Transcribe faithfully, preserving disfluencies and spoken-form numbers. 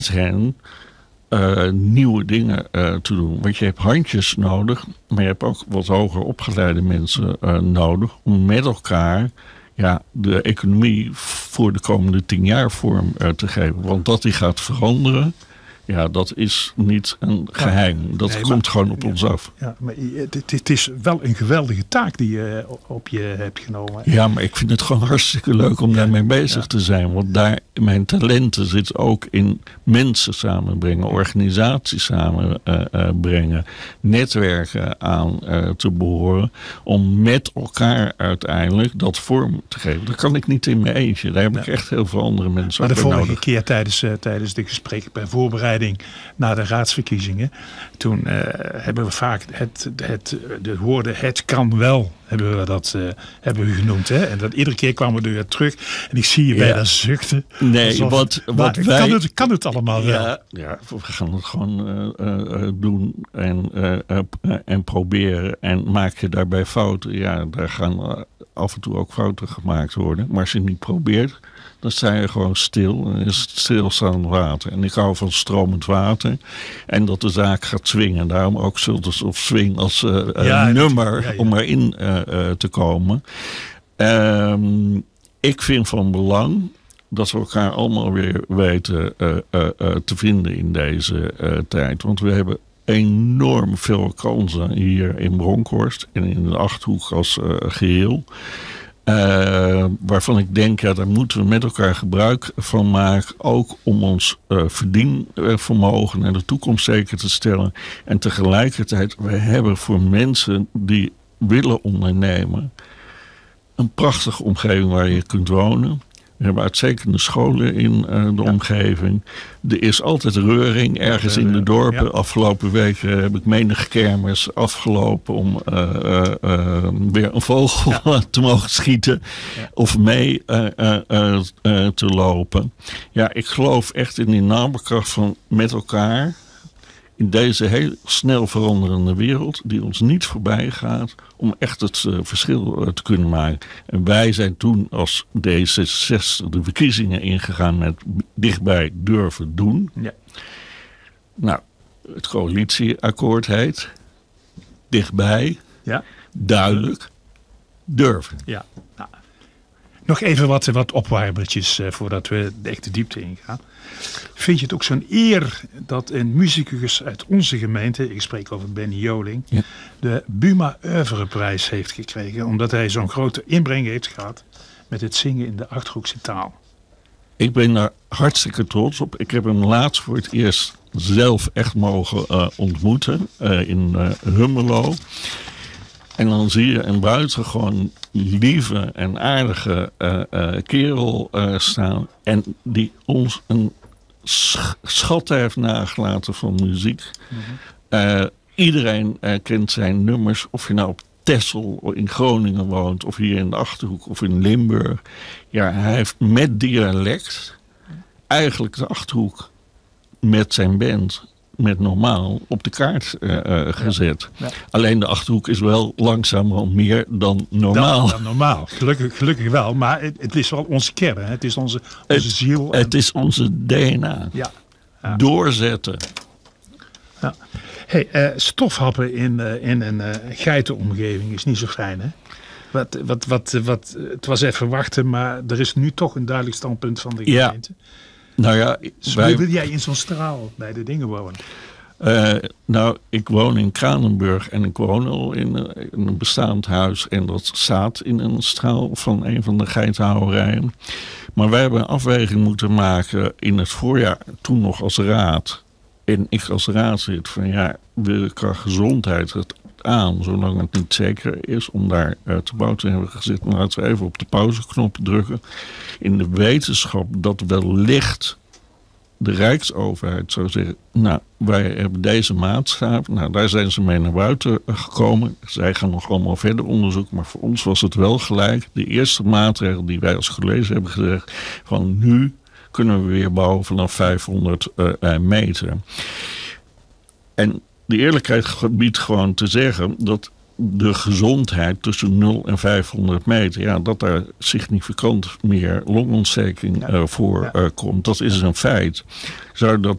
hen uh, nieuwe dingen uh, te doen. Want je hebt handjes nodig, maar je hebt ook wat hoger opgeleide mensen uh, nodig om met elkaar ja, de economie voor de komende tien jaar vorm uh, te geven. Want dat die gaat veranderen, ja, dat is niet een geheim. Dat nee, komt maar, gewoon op ja, ons af. Ja, maar het, het is wel een geweldige taak die je op je hebt genomen. Ja, maar ik vind het gewoon hartstikke leuk om ja, daarmee bezig ja. te zijn. Want daar, mijn talenten zitten ook in mensen samenbrengen, organisaties samenbrengen, uh, netwerken aan uh, te behoren. Om met elkaar uiteindelijk dat vorm te geven. Dat kan ik niet in mijn eentje. Daar heb ik ja. echt heel veel andere mensen maar ook de vorige nodig. keer tijdens, uh, tijdens de gesprekken bij voorbereiding naar de raadsverkiezingen. Toen uh, hebben we vaak het, het, de woorden het kan wel hebben we dat uh, hebben we genoemd. Hè? En dat iedere keer kwamen we weer terug. En ik zie je bijna ja. zuchten. Nee, alsof, wat, wat wij... Kan het, kan het allemaal wel? Ja, ja, we gaan het gewoon uh, uh, doen en, uh, uh, en proberen. En maak je daarbij fouten. Ja, daar gaan uh, af en toe ook fouten gemaakt worden. Maar als je het niet probeert, dan sta je gewoon stil. En is het stilstaand water. En ik hou van stromend water. En dat de zaak gaat swingen. Daarom ook Sultans of Swing als uh, ja, uh, nummer ja, ja. om erin uh, uh, te komen. Um, ik vind van belang dat we elkaar allemaal weer weten uh, uh, uh, te vinden in deze uh, tijd. Want we hebben enorm veel kansen hier in Bronkhorst en in de Achterhoek als uh, geheel. Uh, waarvan ik denk, ja, daar moeten we met elkaar gebruik van maken. Ook om ons uh, verdienvermogen naar de toekomst zeker te stellen. En tegelijkertijd, we hebben voor mensen die willen ondernemen een prachtige omgeving waar je kunt wonen. We hebben uitstekende scholen in uh, de ja. omgeving. Er is altijd reuring ergens in de dorpen. Ja. Afgelopen weken heb ik menig kermis afgelopen om uh, uh, uh, weer een vogel ja. te mogen schieten. Ja. Of mee uh, uh, uh, uh, te lopen. Ja, ik geloof echt in die naamkracht van met elkaar in deze heel snel veranderende wereld die ons niet voorbij gaat, om echt het uh, verschil uh, te kunnen maken. En wij zijn toen als D zesenzestig de verkiezingen ingegaan met dichtbij durven doen. Ja. Nou, het coalitieakkoord heet dichtbij, ja. duidelijk, durven. Ja. Nou, nog even wat, wat opwarmertjes uh, voordat we de echte diepte ingaan. Vind je het ook zo'n eer dat een muzikus uit onze gemeente, ik spreek over Benny Joling, ja. de Buma Oeuvreprijs heeft gekregen, omdat hij zo'n grote inbreng heeft gehad met het zingen in de Achterhoekse taal? Ik ben daar hartstikke trots op. Ik heb hem laatst voor het eerst zelf echt mogen uh, ontmoeten uh, in uh, Hummelo. En dan zie je een buitengewoon lieve en aardige uh, uh, kerel uh, staan. En die ons een sch- schat heeft nagelaten van muziek. Mm-hmm. Uh, iedereen uh, kent zijn nummers. Of je nou op Texel in Groningen woont. Of hier in de Achterhoek of in Limburg. Ja, hij heeft met dialect eigenlijk de Achterhoek met zijn band, met normaal, op de kaart uh, uh, gezet. Ja. Ja. Alleen de Achterhoek is wel langzamerhand meer dan normaal. Dan, dan normaal, gelukkig, gelukkig wel. Maar het, het is wel onze kern, hè? Het is onze, onze het, ziel. En... Het is onze D N A. Ja. Ja. Doorzetten. Ja. Hey, uh, stofhappen in, uh, in een uh, geitenomgeving is niet zo fijn, hè? Wat, wat, wat, wat, het was even wachten, maar er is nu toch een duidelijk standpunt van de gemeente. Ja. Nou ja, wij... Wil jij in zo'n straal bij de dingen wonen? Uh, nou, ik woon in Kranenburg en ik woon al in, uh, in een bestaand huis. En dat staat in een straal van een van de geitenhouderijen. Maar wij hebben een afweging moeten maken in het voorjaar, toen nog als raad. En ik als raadslid van ja, wil ik qua gezondheid het aan, zolang het niet zeker is om daar uh, te bouwen te hebben gezet. Maar laten we even op de pauzeknop drukken. In de wetenschap dat wellicht de Rijksoverheid zou zeggen, nou, wij hebben deze maatstaf. Nou, daar zijn ze mee naar buiten gekomen. Zij gaan nog allemaal verder onderzoeken. Maar voor ons was het wel gelijk. De eerste maatregel die wij als college hebben gezegd, van nu kunnen we weer bouwen vanaf vijfhonderd uh, meter. En de eerlijkheid biedt gewoon te zeggen dat de gezondheid tussen nul en vijfhonderd meter, ja, dat daar significant meer longontsteking ja. uh, voor ja. uh, komt. Dat is een feit. Zou dat